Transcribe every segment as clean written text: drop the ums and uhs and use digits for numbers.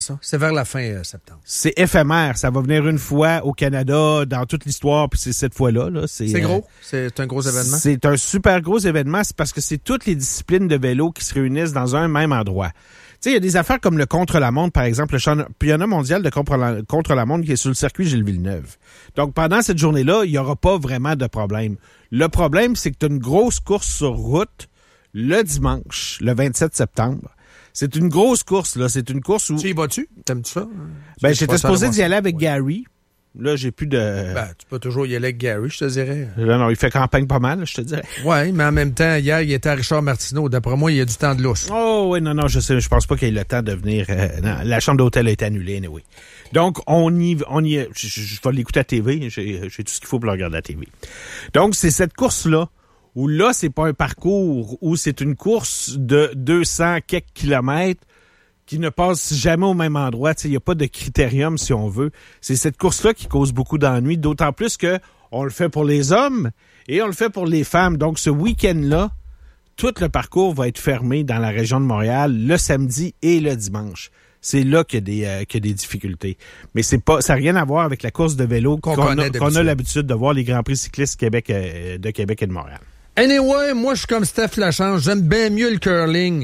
Ça, c'est vers la fin septembre. C'est éphémère. Ça va venir une fois au Canada dans toute l'histoire, puis c'est cette fois-là. Là. C'est gros? C'est un gros événement? C'est un super gros événement. C'est parce que c'est toutes les disciplines de vélo qui se réunissent dans un même endroit. Tu sais, il y a des affaires comme le contre-la-montre, par exemple, le championnat mondial de contre-la-montre qui est sur le circuit Gilles Villeneuve. Donc, pendant cette journée-là, il n'y aura pas vraiment de problème. Le problème, c'est que tu as une grosse course sur route le dimanche, le 27 septembre. C'est une grosse course, là. C'est une course où... Tu y vas-tu? T'aimes-tu ça? Ben, j'étais supposé d'y aller avec Gary. Là, j'ai plus de... Ben, tu peux toujours y aller avec Gary, je te dirais. Là, non, il fait campagne pas mal, je te dirais. Oui, mais en même temps, hier, il était à Richard Martineau. D'après moi, il y a du temps de lousse. Oh, oui, non, je sais. Je pense pas qu'il ait le temps de venir... non, la chambre d'hôtel a été annulée, anyway. Donc, on y je vais l'écouter à TV. J'ai tout ce qu'il faut pour le regarder à TV. Donc, c'est cette course-là où là, c'est pas un parcours, où c'est une course de 200 quelques kilomètres qui ne passe jamais au même endroit. Il n'y a pas de critérium, si on veut. C'est cette course-là qui cause beaucoup d'ennuis, d'autant plus que on le fait pour les hommes et on le fait pour les femmes. Donc, ce week-end-là, tout le parcours va être fermé dans la région de Montréal le samedi et le dimanche. C'est là qu'il y a des difficultés. Mais ça n'a rien à voir avec la course de vélo qu'on a l'habitude de voir les Grands Prix cyclistes de Québec et de Montréal. Anyway, moi, je suis comme Steph Lachance. J'aime bien mieux le curling.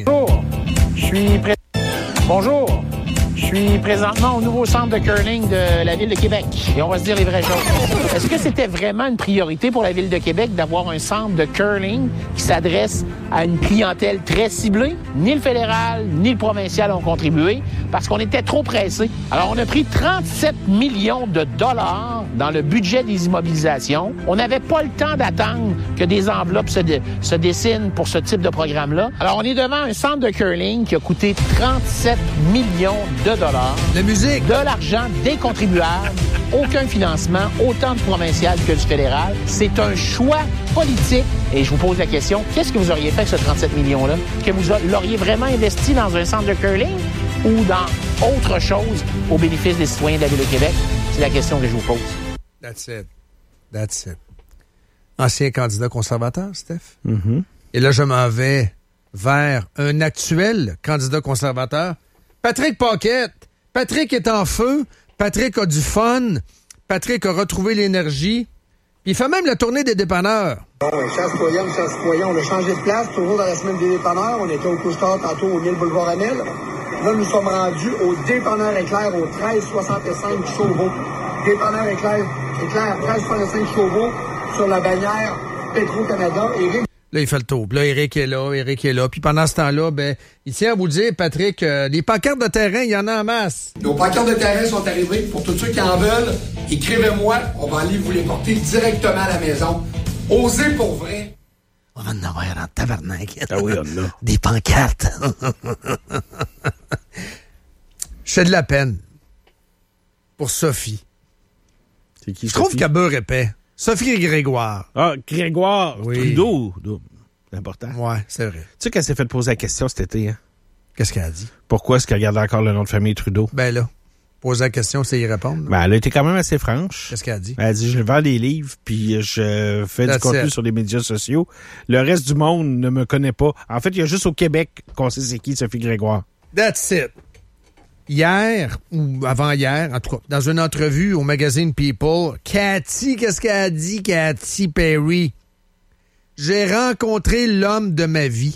Bonjour. Je suis présentement au nouveau centre de curling de la Ville de Québec. Et on va se dire les vraies choses. Est-ce que c'était vraiment une priorité pour la Ville de Québec d'avoir un centre de curling qui s'adresse à une clientèle très ciblée? Ni le fédéral, ni le provincial ont contribué parce qu'on était trop pressés. Alors, on a pris 37 millions de dollars dans le budget des immobilisations. On n'avait pas le temps d'attendre que des enveloppes se dessinent pour ce type de programme-là. Alors, on est devant un centre de curling qui a coûté 37 millions de dollars. La musique. De l'argent des contribuables. Aucun financement, autant du provincial que du fédéral. C'est un choix politique. Et je vous pose la question, qu'est-ce que vous auriez fait avec ce 37 millions-là? Que vous l'auriez vraiment investi dans un centre de curling ou dans autre chose au bénéfice des citoyens de la Ville de Québec? C'est la question que je vous pose. That's it. Ancien candidat conservateur, Steph. Mm-hmm. Et là, je m'en vais vers un actuel candidat conservateur, Patrick Paquette. Patrick est en feu. Patrick a du fun. Patrick a retrouvé l'énergie. Il fait même la tournée des dépanneurs. Bon, chasse-poyen, on a changé de place, toujours dans la semaine des dépanneurs. On était au Couche-Tard tantôt au 1000 boulevard Amel. Là, nous sommes rendus au dépanneur Éclair au 1365 Chauveau. Dépanneur Éclair 1365 Chauveau sur la bannière Petro-Canada. Là, il fait le tour. Là, Éric est là. Puis pendant ce temps-là, il tient à vous le dire, Patrick, les pancartes de terrain, il y en a en masse. Nos pancartes de terrain sont arrivées. Pour tous ceux qui en veulent, écrivez-moi. On va aller vous les porter directement à la maison. Osez pour vrai. On va en avoir en tabarnak. Ah oui, on a. Des pancartes. J'ai de la peine pour Sophie. C'est qui, Je trouve qu'elle beurre épais. Sophie Grégoire. Ah, Grégoire. Oui. Trudeau. C'est important. Ouais, c'est vrai. Tu sais qu'elle s'est fait poser la question cet été, hein? Qu'est-ce qu'elle a dit? Pourquoi est-ce qu'elle gardait encore le nom de famille Trudeau? Ben là, poser la question, c'est y répondre. Ben, elle a été quand même assez franche. Qu'est-ce qu'elle a dit? Elle a dit, je vends des livres, puis je fais du contenu sur les médias sociaux. Le reste du monde ne me connaît pas. En fait, il y a juste au Québec qu'on sait c'est qui Sophie Grégoire. That's it. Hier, ou avant-hier, en tout cas, dans une entrevue au magazine People, Cathy, qu'est-ce qu'elle a dit, Cathy Perry? J'ai rencontré l'homme de ma vie.